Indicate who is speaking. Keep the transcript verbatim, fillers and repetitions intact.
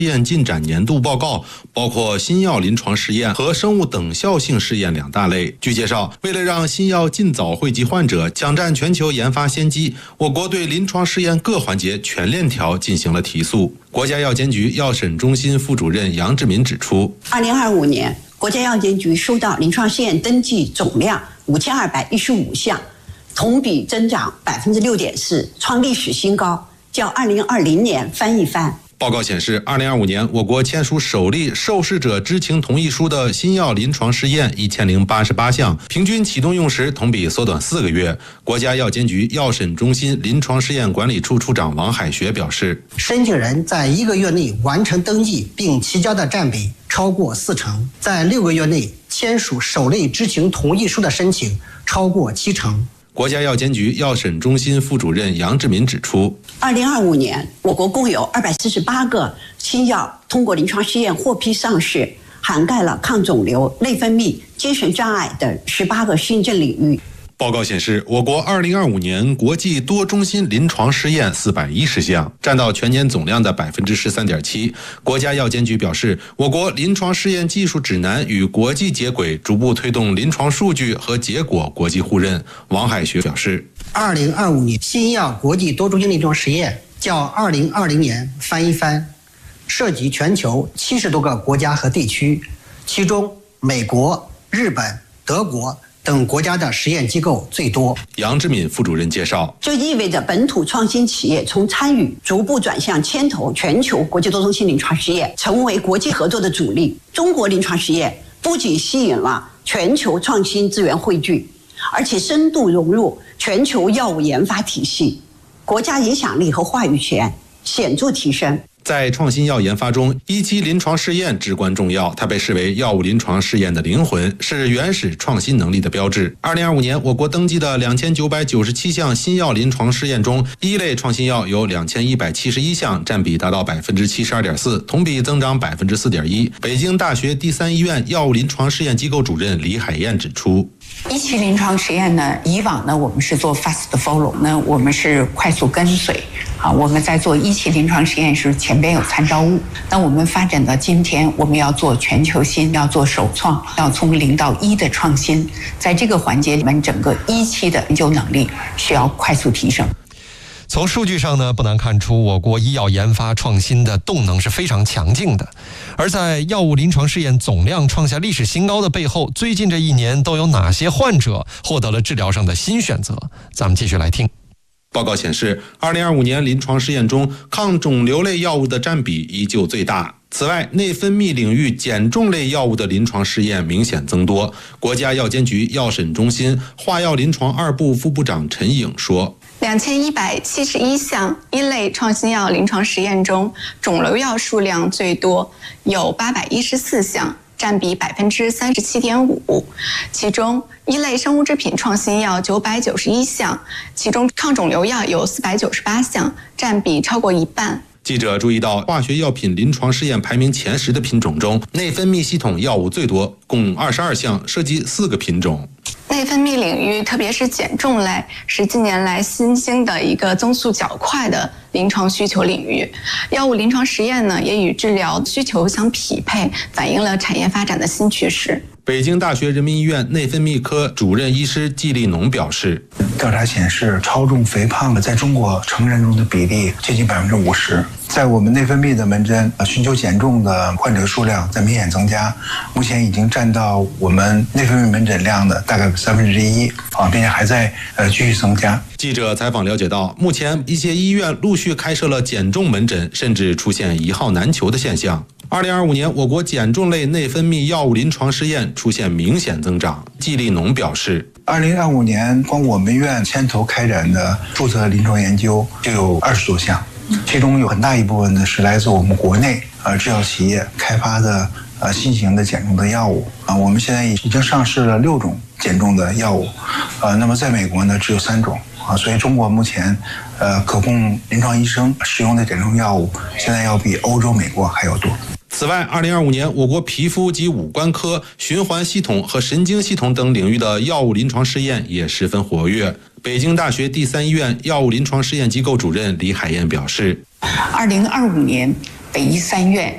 Speaker 1: 验进展年度报告，包括新药临床试验和生物等效性试验两大类。据介绍，为了让新药尽早惠及患者，抢占全球研发先机，我国对临床试验各环节全链条进行了提速。国家药监局药审中心副主任杨志民指出，
Speaker 2: 二零二五年，国家药监局收到临床试验登记总量五千二百一十五项，同比增长百分之六点四，创历史新高，较二零二零年翻一番。
Speaker 1: 报告显示，二零二五年我国签署首例受试者知情同意书的新药临床试验一千零八十八项，平均启动用时同比缩短四个月。国家药监局药审中心临床试验管理处处长王海学表示，
Speaker 3: 申请人在一个月内完成登记并提交的占比超过四成，在六个月内签署首类知情同意书的申请超过七成。
Speaker 1: 国家药监局药审中心副主任杨志民指出，
Speaker 2: 二零二五年，我国共有二百四十八个新药通过临床试验获批上市，涵盖了抗肿瘤、内分泌、精神障碍等十八个新症领域。
Speaker 1: 报告显示，我国二零二五年国际多中心临床试验四百一十项，占到全年总量的百分之十三点七。国家药监局表示，我国临床试验技术指南与国际接轨，逐步推动临床数据和结果国际互认。王海学表示，
Speaker 3: 二零二五年新药国际多中心临床实验较二零二零年翻一番，涉及全球七十多个国家和地区，其中美国、日本、德国等国家的实验机构最多。
Speaker 1: 杨志敏副主任介绍，
Speaker 2: 这意味着本土创新企业从参与逐步转向牵头全球国际多中心临床试验，成为国际合作的主力。中国临床试验不仅吸引了全球创新资源汇聚，而且深度融入全球药物研发体系，国家影响力和话语权显著提升。
Speaker 1: 在创新药研发中，一期临床试验至关重要，它被视为药物临床试验的灵魂，是原始创新能力的标志。二零二五年，我国登记的两千九百九十七项新药临床试验中，一类创新药有两千一百七十一项，占比达到百分之七十二点四，同比增长百分之四点一。北京大学第三医院药物临床试验机构主任李海燕指出，
Speaker 4: 一期临床实验呢，以往呢我们是做 fast follow 呢，我们是快速跟随啊，我们在做一期临床实验时前边有参照物。那我们发展到今天，我们要做全球新，要做首创，要从零到一的创新，在这个环节里面，整个一期的研究能力需要快速提升。
Speaker 5: 从数据上呢，不难看出我国医药研发创新的动能是非常强劲的。而在药物临床试验总量创下历史新高的背后，最近这一年都有哪些患者获得了治疗上的新选择？咱们继续来听。
Speaker 1: 报告显示，二零二五年临床试验中，抗肿瘤类药物的占比依旧最大。此外，内分泌领域减重类药物的临床试验明显增多。国家药监局药审中心化药临床二部副部长陈颖说，
Speaker 6: 两千一百七十一项一类创新药临床实验中，肿瘤药数量最多，有八百一十四项，占比百分之三十七点五。其中，一类生物制品创新药九百九十一项，其中抗肿瘤药有四百九十八项，占比超过一半。
Speaker 1: 记者注意到，化学药品临床试验排名前十的品种中，内分泌系统药物最多，共二十二项，涉及四个品种。
Speaker 6: 内分泌领域，特别是减重类，是近年来新兴的一个增速较快的临床需求领域。药物临床实验呢，也与治疗需求相匹配，反映了产业发展的新趋势。
Speaker 1: 北京大学人民医院内分泌科主任医师季立农表示，
Speaker 7: 调查显示，超重肥胖的在中国成人中的比例接近百分之五十。在我们内分泌的门诊，寻求减重的患者数量在明显增加，目前已经占到我们内分泌门诊量的大概三分之一啊，并且还在呃继续增加。
Speaker 1: 记者采访了解到，目前一些医院陆续开设了减重门诊，甚至出现一号难求的现象。二零二五年，我国减重类内分泌药物临床试验出现明显增长。季立农表示，
Speaker 7: 二零二五年光我们院牵头开展的注册临床研究就有二十多项，其中有很大一部分呢是来自我们国内呃制药企业开发的呃新型的减重的药物啊，我们现在已经上市了六种减重的药物，呃，那么在美国呢只有三种啊，所以中国目前呃可供临床医生使用的减重药物现在要比欧洲、美国还要多。
Speaker 1: 此外，二零二五年我国皮肤及五官科、循环系统和神经系统等领域的药物临床试验也十分活跃。北京大学第三医院药物临床试验机构主任李海燕表示，
Speaker 4: 二零二五年北医三院